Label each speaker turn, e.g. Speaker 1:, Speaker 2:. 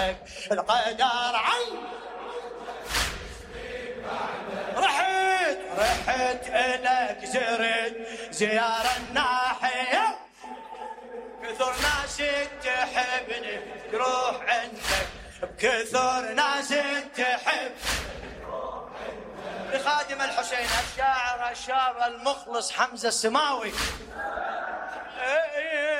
Speaker 1: القدر عين رحت إلك زرت زيارة الناحية كثر ناس تحبني تروح عندك بكثر ناس تحب لخادم الحسين الشاعر الشاب المخلص حمزة السماوي